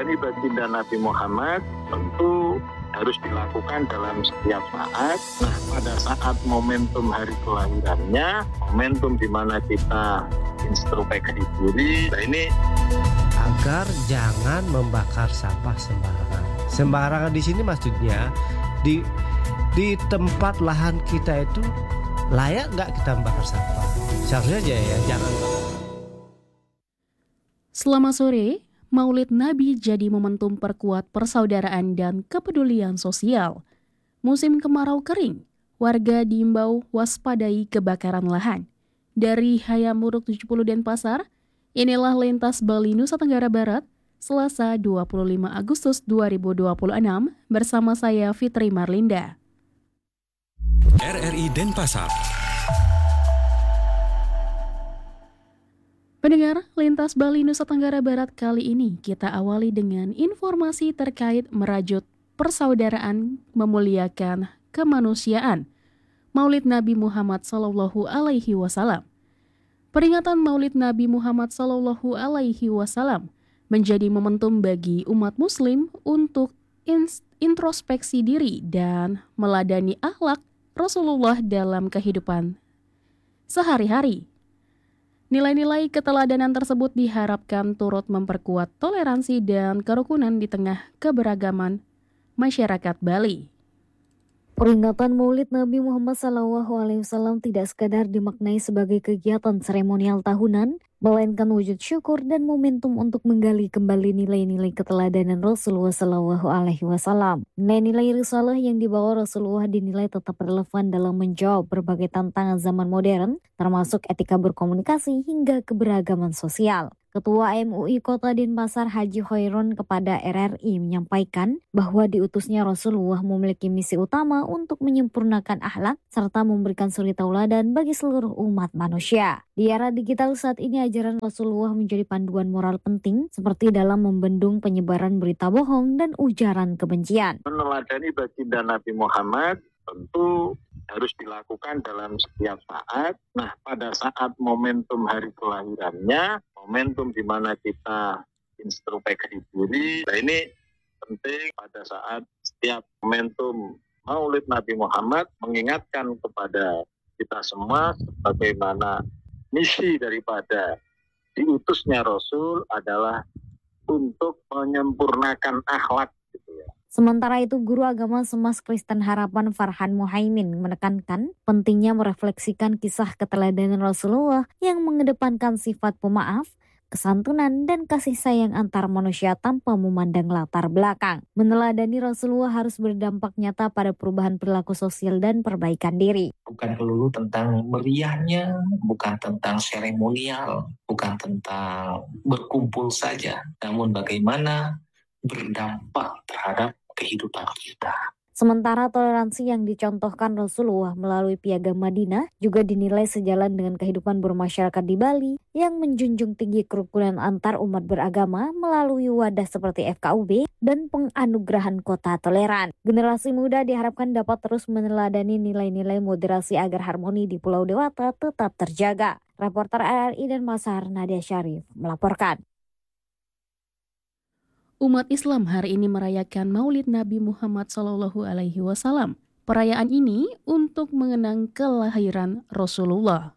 meneladani baginda Nabi Muhammad tentu harus dilakukan dalam setiap saat. Nah, pada saat momentum hari kelahirannya, momentum di mana kita introspeksi diri, nah ini agar jangan membakar sampah sembarangan. Sembarangan di sini maksudnya di tempat lahan kita itu layak nggak kita membakar sampah? Seharusnya aja ya, jangan. Selamat sore. Maulid Nabi jadi momentum perkuat persaudaraan dan kepedulian sosial. Musim kemarau kering, warga diimbau waspadai kebakaran lahan. Dari Hayamuruk 70 Denpasar, inilah Lintas Bali Nusa Tenggara Barat, Selasa 25 Agustus 2026 bersama saya Fitri Marlinda. RRI Denpasar. Pendengar Lintas Bali Nusa Tenggara Barat kali ini kita awali dengan informasi terkait merajut persaudaraan memuliakan kemanusiaan Maulid Nabi Muhammad SAW. Peringatan Maulid Nabi Muhammad SAW menjadi momentum bagi umat muslim untuk introspeksi diri dan meladani akhlak Rasulullah dalam kehidupan sehari-hari. Nilai-nilai keteladanan tersebut diharapkan turut memperkuat toleransi dan kerukunan di tengah keberagaman masyarakat Bali. Peringatan Maulid Nabi Muhammad SAW tidak sekadar dimaknai sebagai kegiatan seremonial tahunan, melainkan wujud syukur dan momentum untuk menggali kembali nilai-nilai keteladanan Rasulullah SAW. Nilai-nilai risalah yang dibawa Rasulullah dinilai tetap relevan dalam menjawab berbagai tantangan zaman modern, termasuk etika berkomunikasi hingga keberagaman sosial. Ketua MUI Kota Denpasar Haji Khairun kepada RRI menyampaikan bahwa diutusnya Rasulullah memiliki misi utama untuk menyempurnakan akhlak serta memberikan suri tauladan bagi seluruh umat manusia. Di era digital saat ini ajaran Rasulullah menjadi panduan moral penting seperti dalam membendung penyebaran berita bohong dan ujaran kebencian. Meneladani baginda Nabi Muhammad tentu harus dilakukan dalam setiap saat. Nah, pada saat momentum hari kelahirannya, momentum di mana kita introspeksi diri, nah ini penting pada saat setiap momentum Maulid Nabi Muhammad mengingatkan kepada kita semua bagaimana misi daripada diutusnya Rasul adalah untuk menyempurnakan akhlak gitu ya. Sementara itu, Guru Agama Semas Kristen Harapan Farhan Muhaimin menekankan pentingnya merefleksikan kisah keteladanan Rasulullah yang mengedepankan sifat pemaaf, kesantunan, dan kasih sayang antar manusia tanpa memandang latar belakang. Meneladani Rasulullah harus berdampak nyata pada perubahan perilaku sosial dan perbaikan diri. Bukan melulu tentang meriahnya, bukan tentang seremonial, bukan tentang berkumpul saja, namun bagaimana berdampak terhadap kehidupan kita. Sementara toleransi yang dicontohkan Rasulullah melalui Piagam Madinah juga dinilai sejalan dengan kehidupan bermasyarakat di Bali yang menjunjung tinggi kerukunan antar umat beragama melalui wadah seperti FKUB dan penganugerahan kota toleran. Generasi muda diharapkan dapat terus meneladani nilai-nilai moderasi agar harmoni di Pulau Dewata tetap terjaga. Reporter RRI Denpasar Nadia Syarif melaporkan. Umat Islam hari ini merayakan Maulid Nabi Muhammad SAW. Perayaan ini untuk mengenang kelahiran Rasulullah.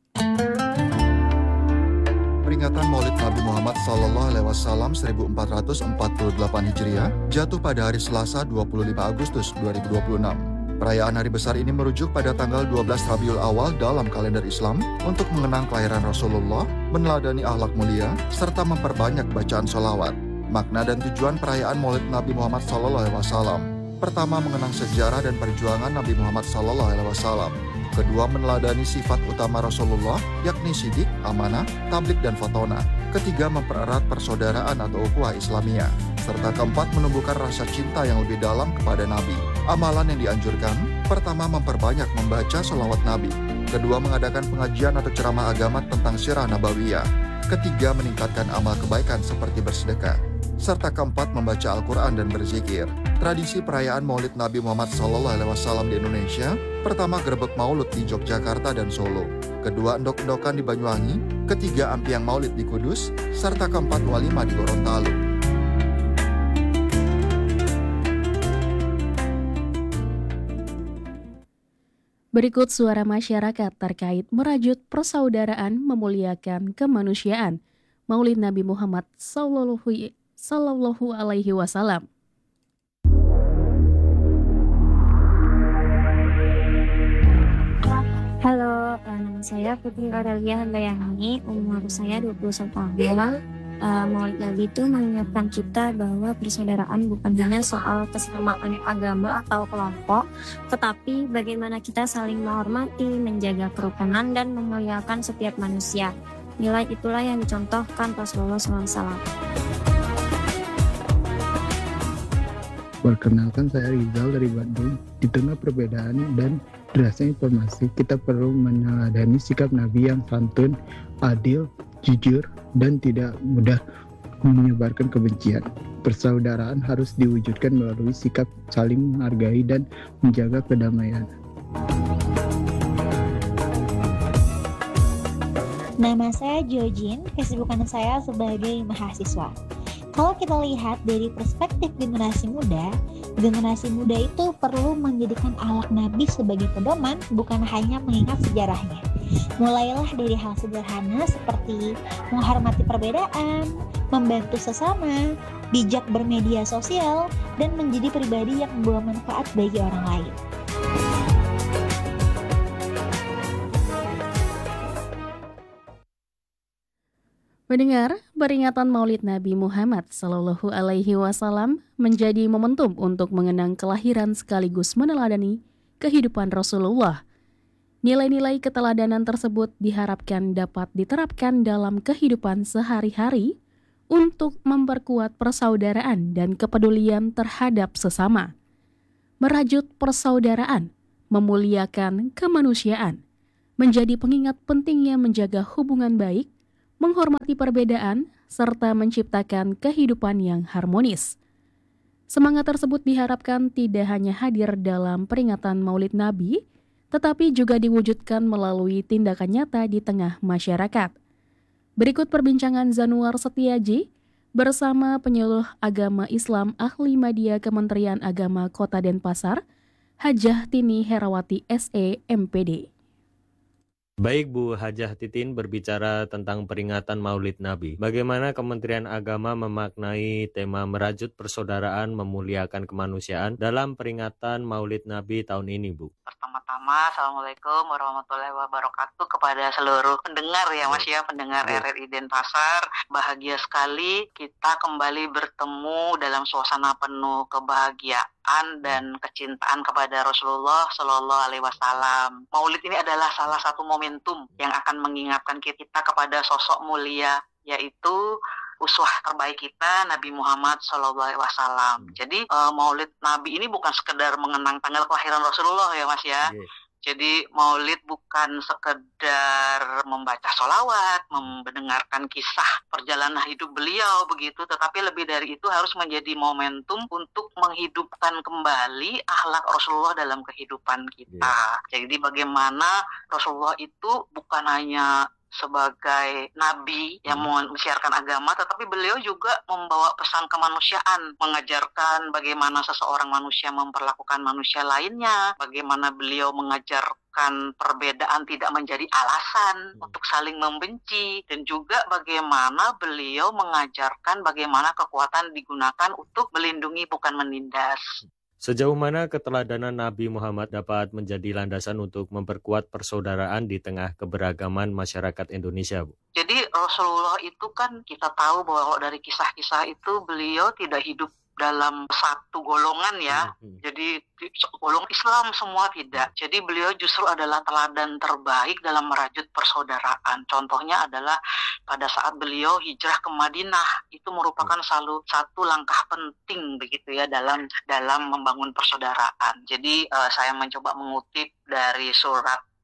Peringatan Maulid Nabi Muhammad SAW 1448 Hijriah jatuh pada hari Selasa 25 Agustus 2026. Perayaan hari besar ini merujuk pada tanggal 12 Rabiul Awal dalam kalender Islam untuk mengenang kelahiran Rasulullah, meneladani akhlak mulia, serta memperbanyak bacaan sholawat. Makna dan tujuan perayaan Maulid Nabi Muhammad SAW. Pertama, mengenang sejarah dan perjuangan Nabi Muhammad SAW. Kedua, meneladani sifat utama Rasulullah, yakni sidik, amanah, tablik, dan fatona. Ketiga, mempererat persaudaraan atau ukhuwah Islamiyah. Serta keempat, menumbuhkan rasa cinta yang lebih dalam kepada Nabi. Amalan yang dianjurkan, pertama, memperbanyak membaca sholawat Nabi. Kedua, mengadakan pengajian atau ceramah agama tentang sirah nabawiyah. Ketiga, meningkatkan amal kebaikan seperti bersedekah. Serta keempat, membaca Al-Quran dan berzikir. Tradisi perayaan Maulid Nabi Muhammad SAW di Indonesia, pertama gerebek maulud di Yogyakarta dan Solo. Kedua, endok-endokan di Banyuwangi. Ketiga, ampiang maulid di Kudus. Serta keempat, walimah di Gorontalo. Berikut suara masyarakat terkait merajut persaudaraan memuliakan kemanusiaan Maulid Nabi Muhammad Sallallahu Alaihi Wasallam. Halo, nama saya Putri Aurelia Handayani, umur saya 21 tahun. Maulid Nabi itu mengingatkan kita bahwa persaudaraan bukan hanya soal kesamaan agama atau kelompok, tetapi bagaimana kita saling menghormati, menjaga kerukunan, dan memuliakan setiap manusia. Nilai itulah yang dicontohkan Rasulullah SAW. Perkenalkan, saya Rizal dari Bandung. Di tengah perbedaan dan derasnya informasi, kita perlu meneladani sikap Nabi yang santun, adil, jujur, dan tidak mudah menyebarkan kebencian. Persaudaraan harus diwujudkan melalui sikap saling menghargai dan menjaga kedamaian. Nama saya Jojin, kesibukan saya sebagai mahasiswa. Kalau kita lihat dari perspektif generasi muda itu perlu menjadikan akhlak Nabi sebagai pedoman, bukan hanya mengingat sejarahnya. Mulailah dari hal sederhana seperti menghormati perbedaan, membantu sesama, bijak bermedia sosial, dan menjadi pribadi yang membawa manfaat bagi orang lain. Mendengar, peringatan Maulid Nabi Muhammad Sallallahu Alaihi Wasallam menjadi momentum untuk mengenang kelahiran sekaligus meneladani kehidupan Rasulullah. Nilai-nilai keteladanan tersebut diharapkan dapat diterapkan dalam kehidupan sehari-hari untuk memperkuat persaudaraan dan kepedulian terhadap sesama. Merajut persaudaraan, memuliakan kemanusiaan, menjadi pengingat pentingnya menjaga hubungan baik, menghormati perbedaan, serta menciptakan kehidupan yang harmonis. Semangat tersebut diharapkan tidak hanya hadir dalam peringatan Maulid Nabi, tetapi juga diwujudkan melalui tindakan nyata di tengah masyarakat. Berikut perbincangan Zanuar Setiaji bersama penyuluh agama Islam Ahli Media Kementerian Agama Kota Denpasar, Hajah Tini Herawati SE MPD. Baik Bu Hajah Titin, berbicara tentang peringatan Maulid Nabi. Bagaimana Kementerian Agama memaknai tema merajut persaudaraan memuliakan kemanusiaan dalam peringatan Maulid Nabi tahun ini, Bu? Pertama-tama, Assalamualaikum warahmatullahi wabarakatuh kepada seluruh pendengar ya Mas ya, pendengar RRI Denpasar. Bahagia sekali kita kembali bertemu dalam suasana penuh kebahagiaan dan kecintaan kepada Rasulullah Shallallahu Alaihi Wasallam. Maulid ini adalah salah satu momentum yang akan mengingatkan kita kepada sosok mulia, yaitu uswah terbaik kita Nabi Muhammad SAW. Jadi Maulid Nabi ini bukan sekedar mengenang tanggal kelahiran Rasulullah ya Mas ya. Jadi Maulid bukan sekedar membaca sholawat, mendengarkan kisah perjalanan hidup beliau begitu, tetapi lebih dari itu harus menjadi momentum untuk menghidupkan kembali akhlak Rasulullah dalam kehidupan kita. Jadi bagaimana Rasulullah itu bukan hanya sebagai nabi yang mensiarkan agama, tetapi beliau juga membawa pesan kemanusiaan, mengajarkan bagaimana seseorang manusia memperlakukan manusia lainnya, bagaimana beliau mengajarkan perbedaan tidak menjadi alasan untuk saling membenci, dan juga bagaimana beliau mengajarkan bagaimana kekuatan digunakan untuk melindungi bukan menindas. Sejauh mana keteladanan Nabi Muhammad dapat menjadi landasan untuk memperkuat persaudaraan di tengah keberagaman masyarakat Indonesia, Bu? Jadi Rasulullah itu kan kita tahu bahwa dari kisah-kisah itu beliau tidak hidup dalam satu golongan ya. Jadi golongan Islam semua tidak. Jadi beliau justru adalah teladan terbaik dalam merajut persaudaraan. Contohnya adalah pada saat beliau hijrah ke Madinah, itu merupakan satu langkah penting begitu ya dalam membangun persaudaraan. Jadi saya mencoba mengutip dari surat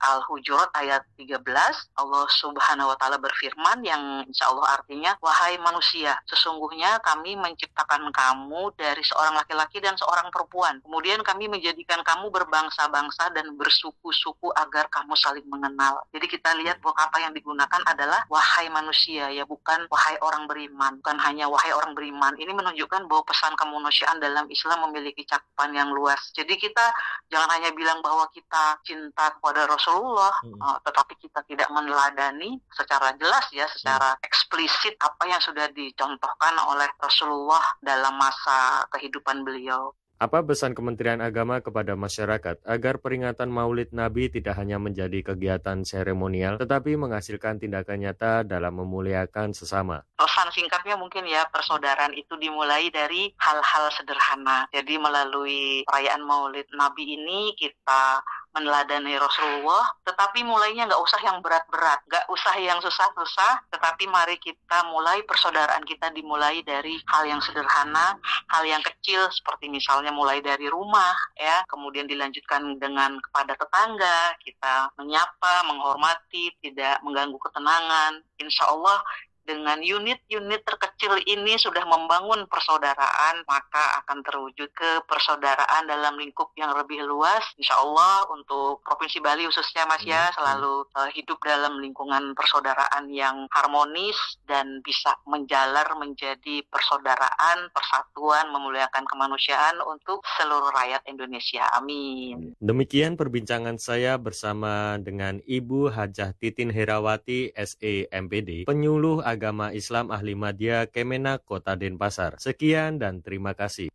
Al-Hujurat ayat 13, Allah Subhanahu wa Ta'ala berfirman yang insya Allah artinya, wahai manusia, sesungguhnya kami menciptakan kamu dari seorang laki-laki dan seorang perempuan. Kemudian kami menjadikan kamu berbangsa-bangsa dan bersuku-suku agar kamu saling mengenal. Jadi kita lihat bahwa kata yang digunakan adalah wahai manusia, ya, bukan wahai orang beriman, bukan hanya wahai orang beriman. Ini menunjukkan bahwa pesan kemanusiaan dalam Islam memiliki cakupan yang luas. Jadi kita jangan hanya bilang bahwa kita cinta kepada Rasulullah, tetapi kita tidak meneladani secara jelas, ya, secara eksplisit apa yang sudah dicontohkan oleh Rasulullah dalam masa kehidupan beliau. Apa pesan Kementerian Agama kepada masyarakat agar peringatan Maulid Nabi tidak hanya menjadi kegiatan seremonial, tetapi menghasilkan tindakan nyata dalam memuliakan sesama? Pesan singkatnya mungkin, ya, persaudaraan itu dimulai dari hal-hal sederhana. Jadi melalui perayaan Maulid Nabi ini kita meneladani Rasulullah, tetapi mulainya nggak usah yang berat-berat, nggak usah yang susah-susah, tetapi mari kita mulai persaudaraan kita dimulai dari hal yang sederhana, hal yang kecil, seperti misalnya mulai dari rumah, ya, kemudian dilanjutkan dengan kepada tetangga, kita menyapa, menghormati, tidak mengganggu ketenangan. Insya Allah dengan unit-unit terkecil ini sudah membangun persaudaraan, maka akan terwujud ke persaudaraan dalam lingkup yang lebih luas. Insya Allah untuk Provinsi Bali khususnya, Mas, ya, selalu hidup dalam lingkungan persaudaraan yang harmonis dan bisa menjalar menjadi persaudaraan, persatuan, memuliakan kemanusiaan untuk seluruh rakyat Indonesia. Amin. Demikian perbincangan saya bersama dengan Ibu Hajah Titin Herawati, SE MPD, penyuluh Agama Islam Ahli Madya Kemenak Kota Denpasar. Sekian dan terima kasih.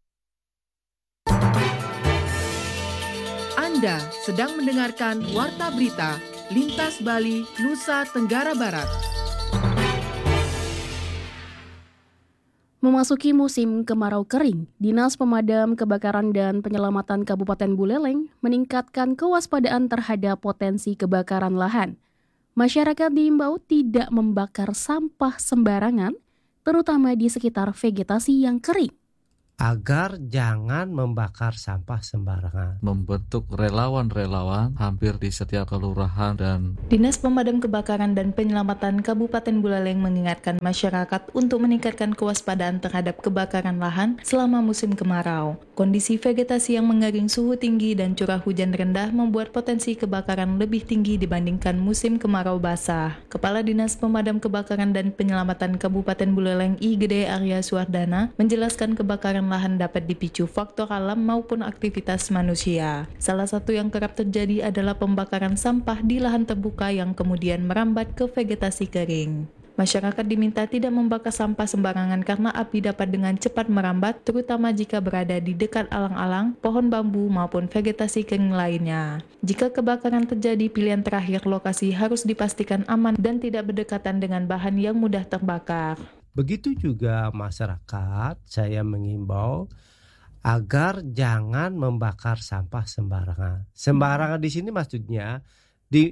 Anda sedang mendengarkan Warta Berita Lintas Bali, Nusa Tenggara Barat. Memasuki musim kemarau kering, Dinas Pemadam Kebakaran dan Penyelamatan Kabupaten Buleleng meningkatkan kewaspadaan terhadap potensi kebakaran lahan. Masyarakat diimbau tidak membakar sampah sembarangan, terutama di sekitar vegetasi yang kering. Agar jangan membakar sampah sembarangan. Membentuk relawan-relawan hampir di setiap kelurahan dan Dinas Pemadam Kebakaran dan Penyelamatan Kabupaten Buleleng mengingatkan masyarakat untuk meningkatkan kewaspadaan terhadap kebakaran lahan selama musim kemarau. Kondisi vegetasi yang mengering, suhu tinggi, dan curah hujan rendah membuat potensi kebakaran lebih tinggi dibandingkan musim kemarau basah. Kepala Dinas Pemadam Kebakaran dan Penyelamatan Kabupaten Buleleng I Gede Arya Suwardana menjelaskan kebakaran lahan dapat dipicu faktor alam maupun aktivitas manusia. Salah satu yang kerap terjadi adalah pembakaran sampah di lahan terbuka yang kemudian merambat ke vegetasi kering. Masyarakat diminta tidak membakar sampah sembarangan karena api dapat dengan cepat merambat, terutama jika berada di dekat alang-alang, pohon bambu maupun vegetasi kering lainnya. Jika kebakaran terjadi, pilihan terakhir lokasi harus dipastikan aman dan tidak berdekatan dengan bahan yang mudah terbakar. Begitu juga masyarakat, saya mengimbau agar jangan membakar sampah sembarangan. Sembarangan di sini maksudnya di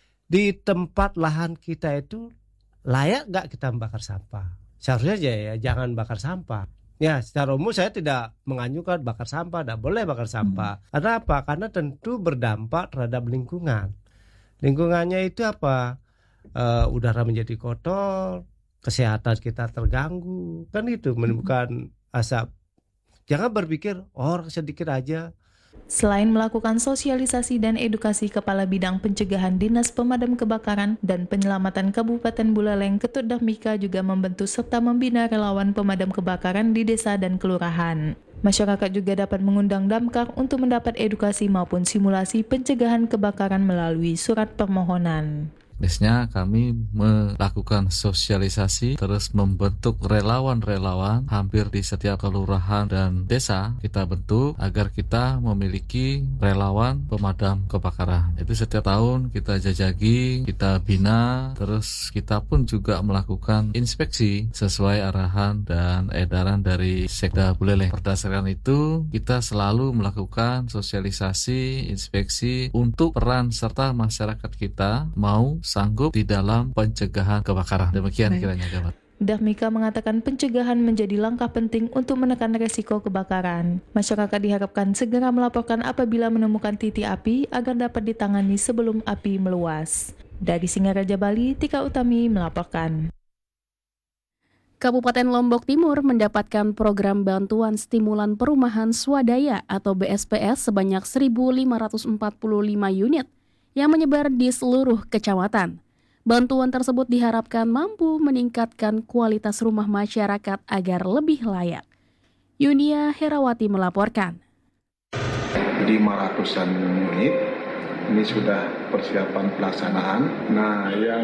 tempat lahan kita itu layak nggak kita membakar sampah. Seharusnya aja ya jangan bakar sampah. Ya, secara umum saya tidak menganjurkan bakar sampah, tidak boleh bakar sampah. Karena apa? Karena tentu berdampak terhadap lingkungan. Lingkungannya itu apa? Udara menjadi kotor, kesehatan kita terganggu, kan itu menimbulkan asap. Jangan berpikir orang sedikit aja. Selain melakukan sosialisasi dan edukasi, Kepala Bidang Pencegahan Dinas Pemadam Kebakaran dan Penyelamatan Kabupaten Buleleng, Ketut Dahmika juga membentuk serta membina relawan pemadam kebakaran di desa dan kelurahan. Masyarakat juga dapat mengundang Damkar untuk mendapat edukasi maupun simulasi pencegahan kebakaran melalui surat permohonan. Biasanya kami melakukan sosialisasi, terus membentuk relawan-relawan hampir di setiap kelurahan dan desa kita bentuk agar kita memiliki relawan pemadam kebakaran. Itu setiap tahun kita jajaki, kita bina, terus kita pun juga melakukan inspeksi sesuai arahan dan edaran dari Sekda Buleleng. Berdasarkan itu, kita selalu melakukan sosialisasi, inspeksi untuk peran serta masyarakat kita mau sanggup di dalam pencegahan kebakaran. Demikian kiranya, Kawan. Dahmika mengatakan pencegahan menjadi langkah penting untuk menekan resiko kebakaran. Masyarakat diharapkan segera melaporkan apabila menemukan titik api agar dapat ditangani sebelum api meluas. Dari Singaraja, Bali, Tika Utami melaporkan. Kabupaten Lombok Timur mendapatkan program bantuan stimulan perumahan swadaya atau BSPS sebanyak 1.545 unit yang menyebar di seluruh kecamatan. Bantuan tersebut diharapkan mampu meningkatkan kualitas rumah masyarakat agar lebih layak. Yunia Herawati melaporkan. 500-an unit, ini sudah persiapan pelaksanaan. Nah, yang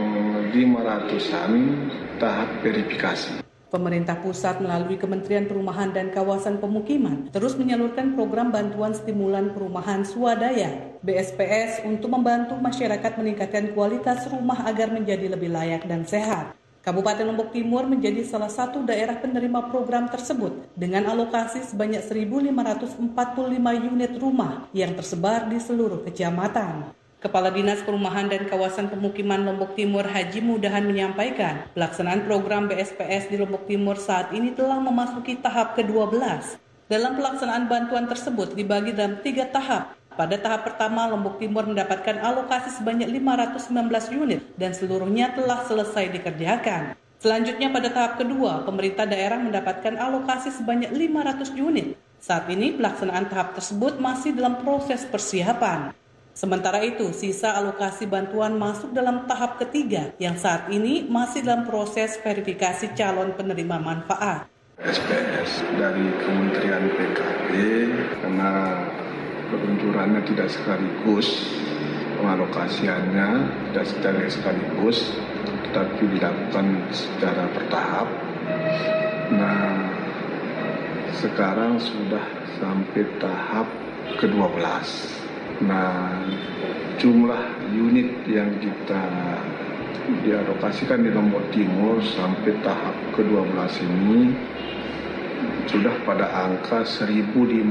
500-an tahap verifikasi. Pemerintah pusat melalui Kementerian Perumahan dan Kawasan Pemukiman terus menyalurkan program bantuan stimulan perumahan swadaya BSPS untuk membantu masyarakat meningkatkan kualitas rumah agar menjadi lebih layak dan sehat. Kabupaten Lombok Timur menjadi salah satu daerah penerima program tersebut dengan alokasi sebanyak 1.545 unit rumah yang tersebar di seluruh kecamatan. Kepala Dinas Perumahan dan Kawasan Pemukiman Lombok Timur Haji Mudahan menyampaikan, pelaksanaan program BSPS di Lombok Timur saat ini telah memasuki tahap ke-12. Dalam pelaksanaan bantuan tersebut dibagi dalam 3 tahap. Pada tahap pertama, Lombok Timur mendapatkan alokasi sebanyak 519 unit dan seluruhnya telah selesai dikerjakan. Selanjutnya pada tahap kedua, pemerintah daerah mendapatkan alokasi sebanyak 500 unit. Saat ini pelaksanaan tahap tersebut masih dalam proses persiapan. Sementara itu, sisa alokasi bantuan masuk dalam tahap ketiga yang saat ini masih dalam proses verifikasi calon penerima manfaat. SPS dari Kementerian PKP karena peluncurannya tidak sekaligus, pengalokasiannya tidak secara sekaligus, tetapi dilakukan secara bertahap. Nah, sekarang sudah sampai tahap ke-12. Nah, jumlah unit yang kita dialokasikan di Lombok Timur sampai tahap ke-12 ini sudah pada angka 1.545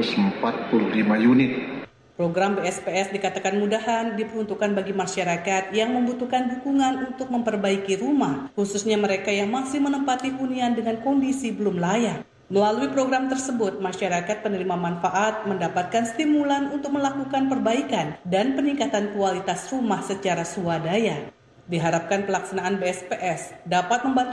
unit. Program BSPS dikatakan mudahan diperuntukkan bagi masyarakat yang membutuhkan dukungan untuk memperbaiki rumah, khususnya mereka yang masih menempati hunian dengan kondisi belum layak. Melalui program tersebut, masyarakat penerima manfaat mendapatkan stimulan untuk melakukan perbaikan dan peningkatan kualitas rumah secara swadaya. Diharapkan pelaksanaan BSPS dapat membantu